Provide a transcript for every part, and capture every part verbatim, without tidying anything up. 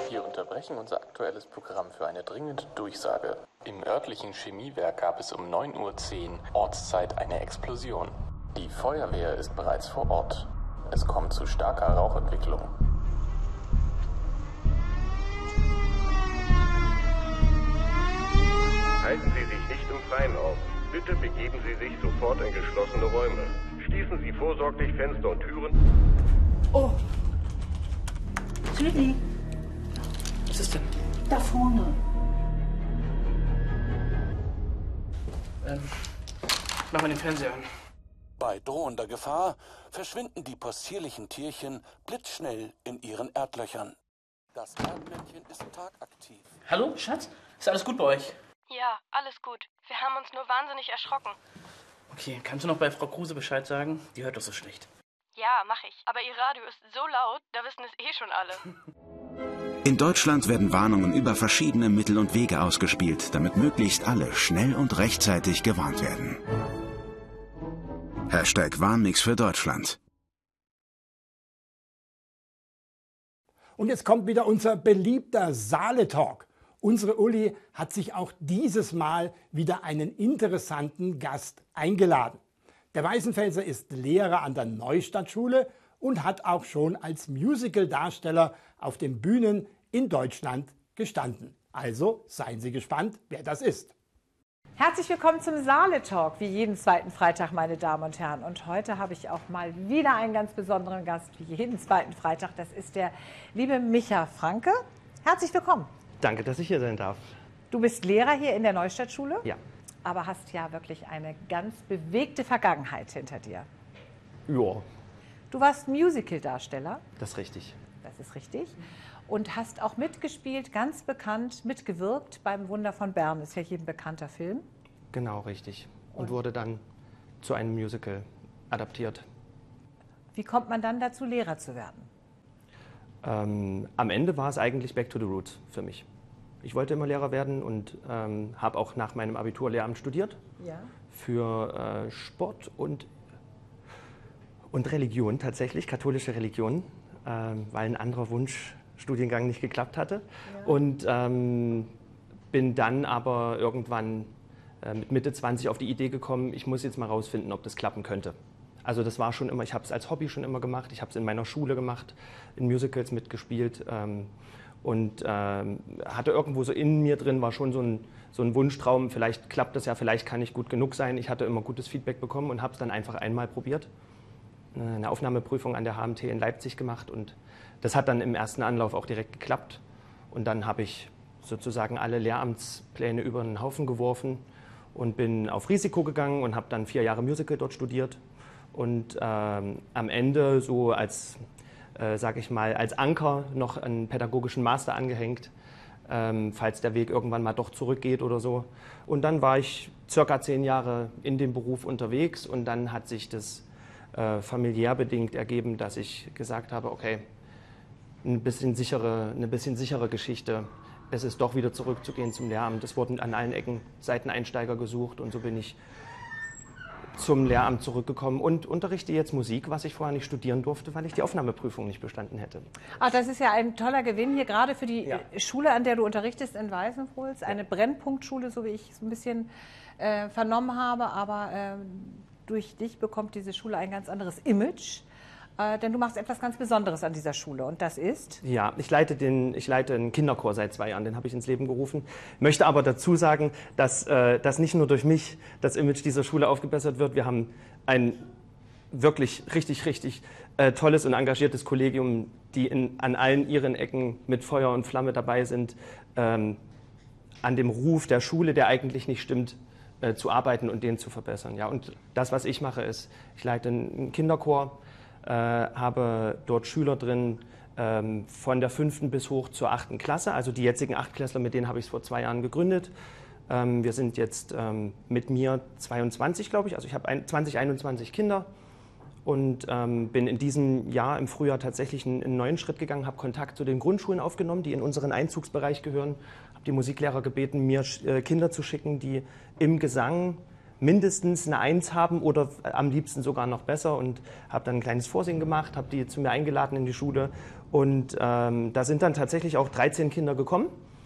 Wir unterbrechen unser aktuelles Programm für eine dringende Durchsage. Im örtlichen Chemiewerk gab es um neun Uhr zehn Ortszeit eine Explosion. Die Feuerwehr ist bereits vor Ort. Es kommt zu starker Rauchentwicklung. Halten Sie sich nicht im Freien auf. Bitte begeben Sie sich sofort in geschlossene Räume. Schließen Sie vorsorglich Fenster und Türen. Oh. Judy. Was ist denn? Da vorne. Ähm, mach mal den Fernseher an. Bei drohender Gefahr verschwinden die possierlichen Tierchen blitzschnell in ihren Erdlöchern. Das Erdmännchen ist tagaktiv. Hallo, Schatz? Ist alles gut bei euch? Ja, alles gut. Wir haben uns nur wahnsinnig erschrocken. Okay, kannst du noch bei Frau Kruse Bescheid sagen? Die hört doch so schlecht. Ja, mach ich. Aber ihr Radio ist so laut, da wissen es eh schon alle. In Deutschland werden Warnungen über verschiedene Mittel und Wege ausgespielt, damit möglichst alle schnell und rechtzeitig gewarnt werden. Hashtag Warnmix für Deutschland. Und jetzt kommt wieder unser beliebter Saale-Talk. Unsere Uli hat sich auch dieses Mal wieder einen interessanten Gast eingeladen. Der Weißenfelser ist Lehrer an der Neustadtschule und hat auch schon als Musical-Darsteller auf den Bühnen in Deutschland gestanden. Also seien Sie gespannt, wer das ist. Herzlich willkommen zum Saale-Talk, wie jeden zweiten Freitag, meine Damen und Herren. Und heute habe ich auch mal wieder einen ganz besonderen Gast, wie jeden zweiten Freitag. Das ist der liebe Micha Franke. Herzlich willkommen. Danke, dass ich hier sein darf. Du bist Lehrer hier in der Neustadtschule? Ja. Aber hast ja wirklich eine ganz bewegte Vergangenheit hinter dir. Ja. Du warst Musical-Darsteller. Das ist richtig. Das ist richtig. Und hast auch mitgespielt, ganz bekannt, mitgewirkt beim Wunder von Bern. Ist ja hier ein bekannter Film. Genau, richtig. Und, Und wurde dann zu einem Musical adaptiert. Wie kommt man dann dazu, Lehrer zu werden? Ähm, am Ende war es eigentlich Back to the Roots für mich. Ich wollte immer Lehrer werden und ähm, habe auch nach meinem Abitur Lehramt studiert. Ja. Für äh, Sport und, und Religion, tatsächlich, katholische Religion, ähm, weil ein anderer Wunschstudiengang nicht geklappt hatte. Ja. Und ähm, bin dann aber irgendwann äh, mit Mitte zwanzig auf die Idee gekommen, ich muss jetzt mal rausfinden, ob das klappen könnte. Also das war schon immer, ich habe es als Hobby schon immer gemacht, ich habe es in meiner Schule gemacht, in Musicals mitgespielt ähm, und ähm, hatte irgendwo so in mir drin, war schon so ein, so ein Wunschtraum, vielleicht klappt das ja, vielleicht kann ich gut genug sein. Ich hatte immer gutes Feedback bekommen und habe es dann einfach einmal probiert, eine Aufnahmeprüfung an der H M T in Leipzig gemacht und das hat dann im ersten Anlauf auch direkt geklappt und dann habe ich sozusagen alle Lehramtspläne über den Haufen geworfen und bin auf Risiko gegangen und habe dann vier Jahre Musical dort studiert. Und ähm, am Ende so als, äh, sag ich mal, als Anker noch einen pädagogischen Master angehängt, ähm, falls der Weg irgendwann mal doch zurückgeht oder so. Und dann war ich circa zehn Jahre in dem Beruf unterwegs und dann hat sich das äh, familiär bedingt ergeben, dass ich gesagt habe, okay, ein bisschen sichere, eine bisschen sichere Geschichte. Es ist doch wieder zurückzugehen zum Lehramt. Es wurden an allen Ecken Seiteneinsteiger gesucht und so bin ich zum Lehramt zurückgekommen und unterrichte jetzt Musik, was ich vorher nicht studieren durfte, weil ich die Aufnahmeprüfung nicht bestanden hätte. Ach, das ist ja ein toller Gewinn hier, gerade für die Ja. Schule, an der du unterrichtest in Weißenfels. Eine Brennpunktschule, so wie ich es ein bisschen äh, vernommen habe. Aber äh, durch dich bekommt diese Schule ein ganz anderes Image. Äh, denn du machst etwas ganz Besonderes an dieser Schule und das ist? Ja, ich leite, den, ich leite einen Kinderchor seit zwei Jahren, den habe ich ins Leben gerufen. Möchte aber dazu sagen, dass, äh, dass nicht nur durch mich das Image dieser Schule aufgebessert wird. Wir haben ein wirklich richtig, richtig äh, tolles und engagiertes Kollegium, die in, an allen ihren Ecken mit Feuer und Flamme dabei sind, ähm, an dem Ruf der Schule, der eigentlich nicht stimmt, äh, zu arbeiten und den zu verbessern. Ja, und das, was ich mache, ist, ich leite einen Kinderchor, Äh, habe dort Schüler drin ähm, von der fünften bis hoch zur achten Klasse. Also die jetzigen Achtklässler, mit denen habe ich es vor zwei Jahren gegründet. Ähm, wir sind jetzt ähm, mit mir zweiundzwanzig, glaube ich. Also ich habe ein, zwanzig, einundzwanzig Kinder und ähm, bin in diesem Jahr im Frühjahr tatsächlich einen, einen neuen Schritt gegangen, habe Kontakt zu den Grundschulen aufgenommen, die in unseren Einzugsbereich gehören. Habe die Musiklehrer gebeten, mir äh, Kinder zu schicken, die im Gesang mindestens eine Eins haben oder am liebsten sogar noch besser und habe dann ein kleines Vorsingen gemacht, habe die zu mir eingeladen in die Schule Und ähm, da sind dann tatsächlich auch dreizehn Kinder gekommen.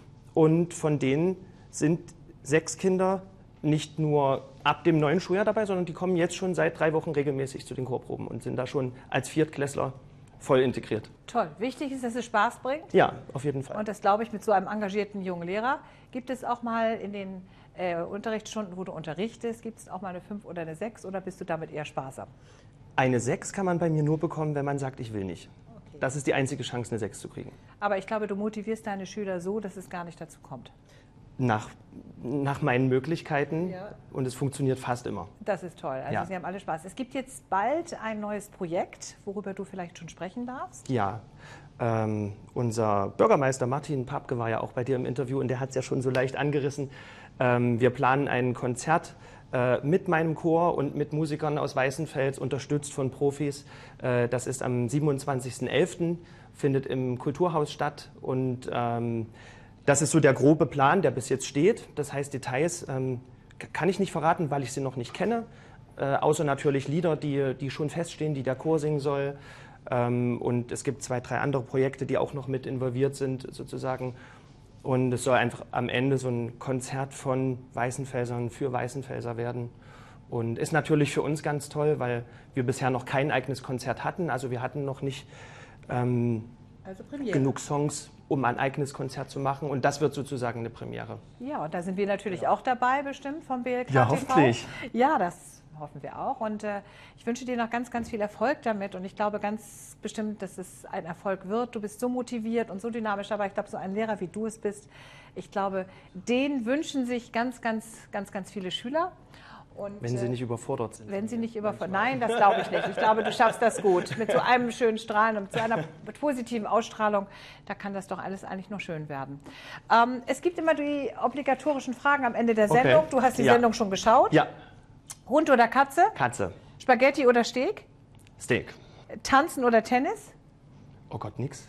Und von denen sind sechs Kinder nicht nur ab dem neuen Schuljahr dabei, sondern die kommen jetzt schon seit drei Wochen regelmäßig zu den Chorproben und sind da schon als Viertklässler voll integriert. Toll. Wichtig ist, dass es Spaß bringt. Ja, auf jeden Fall. Und das glaube ich mit so einem engagierten jungen Lehrer. Gibt es auch mal in den äh, Unterrichtsstunden, wo du unterrichtest, gibt es auch mal eine fünf oder eine sechs oder bist du damit eher sparsam? Eine sechs kann man bei mir nur bekommen, wenn man sagt, ich will nicht. Okay. Das ist die einzige Chance, eine sechs zu kriegen. Aber ich glaube, du motivierst deine Schüler so, dass es gar nicht dazu kommt. Nach, nach meinen Möglichkeiten ja. Und es funktioniert fast immer. Das ist toll, also ja. Sie haben alle Spaß. Es gibt jetzt bald ein neues Projekt, worüber du vielleicht schon sprechen darfst. Ja, ähm, unser Bürgermeister Martin Papke war ja auch bei dir im Interview und der hat es ja schon so leicht angerissen. Ähm, wir planen ein Konzert äh, mit meinem Chor und mit Musikern aus Weißenfels, unterstützt von Profis. Äh, das ist am siebenundzwanzigsten elften, findet im Kulturhaus statt und ähm, das ist so der grobe Plan, der bis jetzt steht. Das heißt, Details ähm, kann ich nicht verraten, weil ich sie noch nicht kenne. Äh, außer natürlich Lieder, die, die schon feststehen, die der Chor singen soll. Ähm, und es gibt zwei, drei andere Projekte, die auch noch mit involviert sind, sozusagen. Und es soll einfach am Ende so ein Konzert von Weißenfelsern für Weißenfelser werden. Und ist natürlich für uns ganz toll, weil wir bisher noch kein eigenes Konzert hatten. Also wir hatten noch nicht ähm, also Premiere. genug Songs, um ein eigenes Konzert zu machen. Und das wird sozusagen eine Premiere. Ja, und da sind wir natürlich ja. auch dabei, bestimmt, vom B L K T V. Ja, hoffentlich. Ja, das hoffen wir auch. Und äh, ich wünsche dir noch ganz, ganz viel Erfolg damit. Und ich glaube ganz bestimmt, dass es ein Erfolg wird. Du bist so motiviert und so dynamisch dabei. Ich glaube, so ein Lehrer, wie du es bist, ich glaube, den wünschen sich ganz, ganz, ganz, ganz viele Schüler. Und, wenn sie nicht überfordert sind. Wenn sie nicht überfordert Nein, das glaube ich nicht. Ich glaube, du schaffst das gut. Mit so einem schönen Strahlen und zu einer positiven Ausstrahlung, da kann das doch alles eigentlich nur schön werden. Ähm, es gibt immer die obligatorischen Fragen am Ende der Sendung. Okay. Du hast die ja. Sendung schon geschaut. Ja. Hund oder Katze? Katze. Spaghetti oder Steak? Steak. Tanzen oder Tennis? Oh Gott, nix.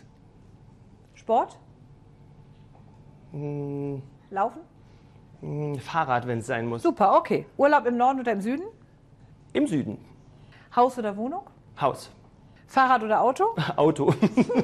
Sport? Hm. Laufen? Fahrrad, wenn es sein muss. Super, okay. Urlaub im Norden oder im Süden? Im Süden. Haus oder Wohnung? Haus. Fahrrad oder Auto? Auto.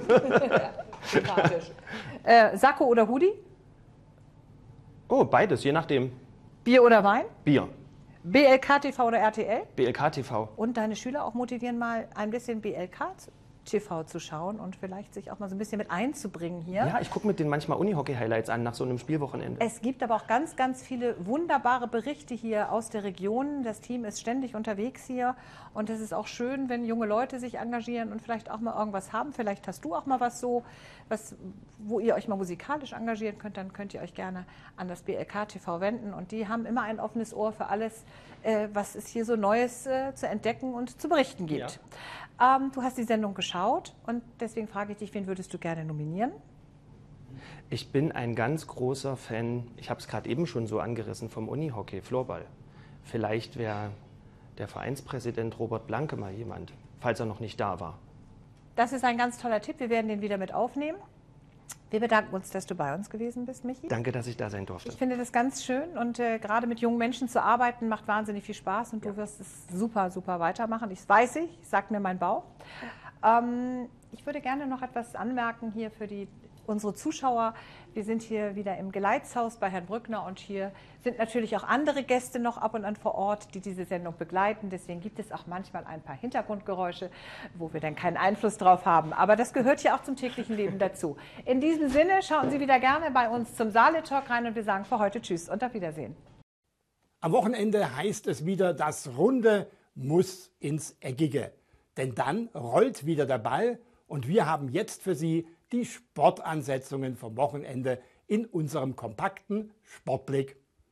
äh, Sakko oder Hoodie? Oh, beides, je nachdem. Bier oder Wein? Bier. B L K T V oder R T L? B L K T V. Und deine Schüler auch motivieren, mal ein bisschen B L K T V zu schauen und vielleicht sich auch mal so ein bisschen mit einzubringen hier. Ja, ich gucke mit denen manchmal Unihockey-Highlights an nach so einem Spielwochenende. Es gibt aber auch ganz, ganz viele wunderbare Berichte hier aus der Region. Das Team ist ständig unterwegs hier und es ist auch schön, wenn junge Leute sich engagieren und vielleicht auch mal irgendwas haben. Vielleicht hast du auch mal was so, was, wo ihr euch mal musikalisch engagieren könnt, dann könnt ihr euch gerne an das B L K T V wenden und die haben immer ein offenes Ohr für alles, äh, was es hier so Neues äh, zu entdecken und zu berichten gibt. Ja. Ähm, du hast die Sendung geschaut und deswegen frage ich dich, wen würdest du gerne nominieren? Ich bin ein ganz großer Fan, ich habe es gerade eben schon so angerissen, vom Unihockey, Floorball. Vielleicht wäre der Vereinspräsident Robert Blanke mal jemand, falls er noch nicht da war. Das ist ein ganz toller Tipp, wir werden den wieder mit aufnehmen. Wir bedanken uns, dass du bei uns gewesen bist, Michi. Danke, dass ich da sein durfte. Ich finde das ganz schön und äh, gerade mit jungen Menschen zu arbeiten macht wahnsinnig viel Spaß und du wirst es super, super weitermachen. Ich weiß ich, sagt mir mein Bauch. Ähm, ich würde gerne noch etwas anmerken hier für die, unsere Zuschauer. Wir sind hier wieder im Geleitshaus bei Herrn Brückner und hier sind natürlich auch andere Gäste noch ab und an vor Ort, die diese Sendung begleiten. Deswegen gibt es auch manchmal ein paar Hintergrundgeräusche, wo wir dann keinen Einfluss drauf haben. Aber das gehört ja auch zum täglichen Leben dazu. In diesem Sinne schauen Sie wieder gerne bei uns zum Saale-Talk rein und wir sagen für heute Tschüss und auf Wiedersehen. Am Wochenende heißt es wieder, das Runde muss ins Eckige. Denn dann rollt wieder der Ball und wir haben jetzt für Sie die Sportansetzungen vom Wochenende in unserem kompakten Sportblick.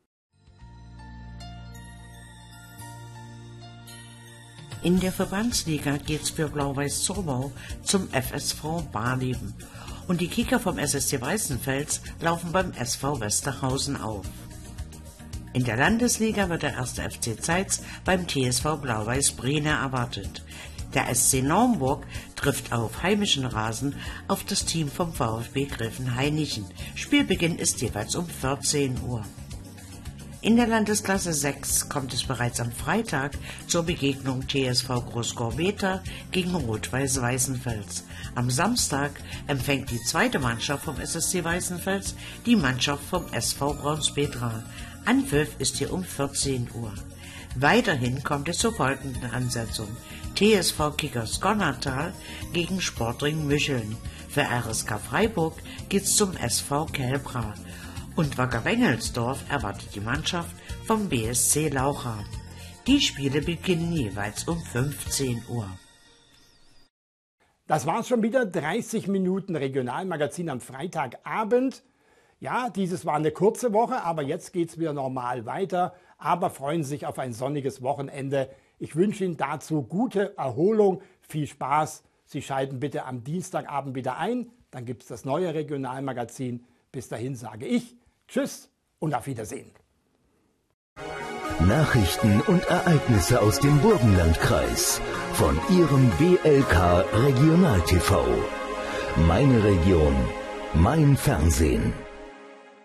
In der Verbandsliga geht's für Blau-Weiß Zurbau zum F S V Barleben. Und die Kicker vom S S C Weißenfels laufen beim S V Westerhausen auf. In der Landesliga wird der erste F C Zeitz beim T S V Blau-Weiß Brehna erwartet. Der S C Naumburg trifft auf heimischen Rasen auf das Team vom VfB Gräfenhainichen. Spielbeginn ist jeweils um vierzehn Uhr. In der Landesklasse sechs kommt es bereits am Freitag zur Begegnung T S V Großgorbeta gegen Rot-Weiß Weißenfels. Am Samstag empfängt die zweite Mannschaft vom S S C Weißenfels die Mannschaft vom S V Braunspetra. Anpfiff ist hier um vierzehn Uhr. Weiterhin kommt es zur folgenden Ansetzung. T S V Kickers Gonnertal gegen Sportring Mücheln. Für R S K Freiburg geht's zum S V Kelbra. Und Wacker Wengelsdorf erwartet die Mannschaft vom B S C Laucha. Die Spiele beginnen jeweils um fünfzehn Uhr. Das war's schon wieder, dreißig Minuten Regionalmagazin am Freitagabend. Ja, dieses war eine kurze Woche, aber jetzt geht's wieder normal weiter. Aber freuen Sie sich auf ein sonniges Wochenende. Ich wünsche Ihnen dazu gute Erholung, viel Spaß. Sie schalten bitte am Dienstagabend wieder ein, dann gibt's das neue Regionalmagazin. Bis dahin sage ich Tschüss und auf Wiedersehen. Nachrichten und Ereignisse aus dem Burgenlandkreis von Ihrem B L K Regional T V. Meine Region, mein Fernsehen.